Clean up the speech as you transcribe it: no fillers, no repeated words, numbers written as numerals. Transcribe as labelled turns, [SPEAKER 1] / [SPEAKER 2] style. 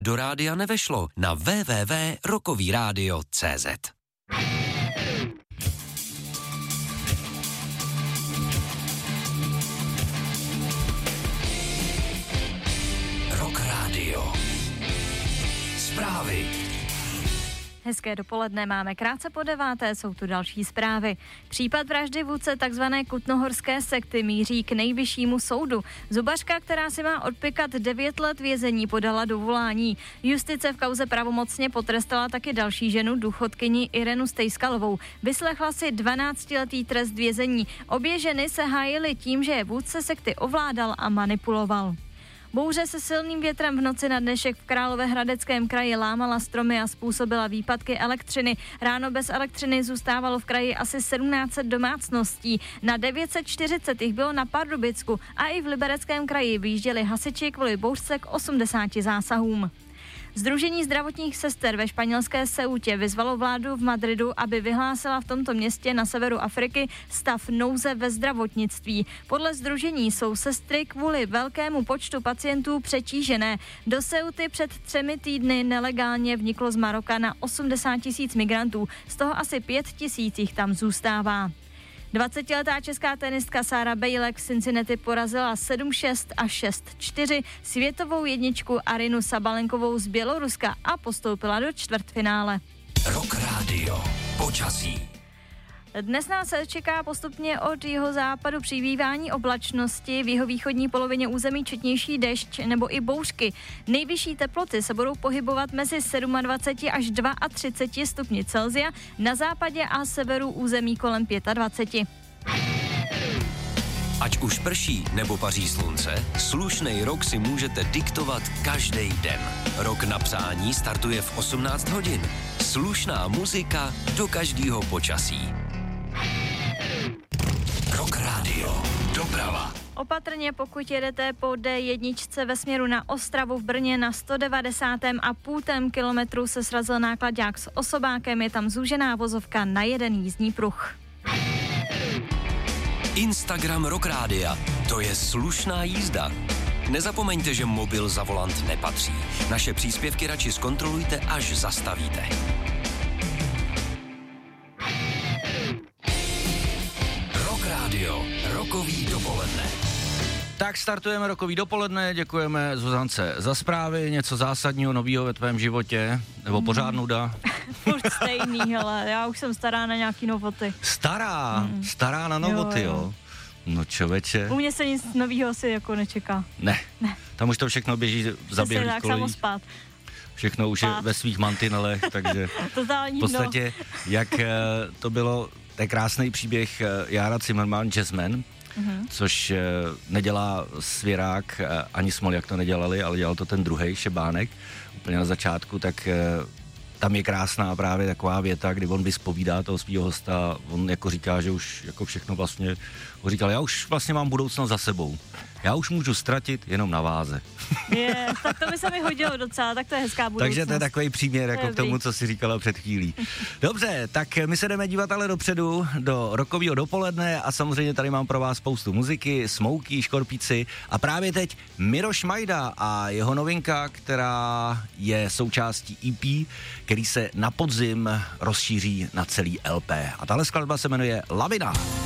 [SPEAKER 1] do rádia nevešlo na www.rockovyradio.cz. Rock Radio. Zprávy.
[SPEAKER 2] Hezké dopoledne, máme krátce po 9:00, jsou tu další zprávy. Případ vraždy vůdce takzvané kutnohorské sekty míří k nejvyššímu soudu. Zubařka, která si má odpikat 9 let vězení, podala dovolání. Justice v kauze pravomocně potrestala taky další ženu, důchodkyni Irenu Stejskalovou. Vyslechla si 12letý trest vězení. Obě ženy se hájily tím, že je vůdce sekty ovládal a manipuloval. Bouře se silným větrem v noci na dnešek v Královéhradeckém kraji lámala stromy a způsobila výpadky elektřiny. Ráno bez elektřiny zůstávalo v kraji asi 1700 domácností. Na 940 jich bylo na Pardubicku a i v Libereckém kraji vyjížděli hasiči kvůli bouřce k 80 zásahům. Sdružení zdravotních sester ve španělské Ceutě vyzvalo vládu v Madridu, aby vyhlásila v tomto městě na severu Afriky stav nouze ve zdravotnictví. Podle sdružení jsou sestry kvůli velkému počtu pacientů přetížené. Do Ceuty před 3 týdny nelegálně vniklo z Maroka na 80 000 migrantů, z toho asi 5 000 jich tam zůstává. 20letá česká tenistka Sára Bejlek v Cincinnati porazila 7-6 a 6-4 světovou jedničku Arinu Sabalenkovou z Běloruska a postoupila do čtvrtfinále.
[SPEAKER 1] Rock Radio. Počasí.
[SPEAKER 2] Dnes nás čeká postupně od jihozápadu přibývání oblačnosti, v jihovýchodní polovině území četnější déšť nebo i bouřky. Nejvyšší teploty se budou pohybovat mezi 27 až 32 stupni Celsia, na západě a severu území kolem 25.
[SPEAKER 1] Ať už prší nebo paří slunce, slušnej rok si můžete diktovat každý den. Rok na přání startuje v 18 hodin. Slušná muzika do každého počasí. Rock Radio. Doprava.
[SPEAKER 2] Opatrně, pokud jedete po D1 ve směru na Ostravu v Brně na 190,5 kilometru se srazil náklaďák s osobákem, je tam zúžená vozovka na jeden jízdní pruh.
[SPEAKER 1] Instagram Rock Rádia. To je slušná jízda. Nezapomeňte, že mobil za volant nepatří. Naše příspěvky radši zkontrolujte, až zastavíte. Rock Radio. Rokový dopoledne.
[SPEAKER 3] Tak startujeme rokový dopoledne, děkujeme Zuzance za zprávy, něco zásadního, novýho ve tvém životě, nebo pořád nuda?
[SPEAKER 2] Furt stejný, hele, já už jsem stará na nějaký novoty.
[SPEAKER 3] Stará na novoty, jo. No čověče.
[SPEAKER 2] U mě se nic novýho asi jako nečeká.
[SPEAKER 3] Ne. Tam už to všechno běží za běhlých kolejí. Všechno už je ve svých mantinelech, takže v podstatě, jak to bylo, to je krásný příběh Jára Zimmerman, jazzman, což nedělá Svěrák ani Smoljak to nedělali, ale dělal to ten druhej Šebánek, úplně na začátku, tak tam je krásná právě taková věta, kdy on vyspovídá toho svýho hosta, on jako říká, že už jako všechno vlastně, on říkal, já už vlastně mám budoucnost za sebou. Já už můžu ztratit jenom na váze.
[SPEAKER 2] Tak to by se mi hodilo docela, tak to je hezká budoucnost.
[SPEAKER 3] Takže to je takový příměr jako k tomu, co jsi říkala před chvílí. Dobře, tak my se jdeme dívat ale dopředu do rokového dopoledne a samozřejmě tady mám pro vás spoustu muziky, Smokey, Škorpíci a právě teď Miroš Majda a jeho novinka, která je součástí EP, který se na podzim rozšíří na celý LP. A tahle skladba se jmenuje Lavina.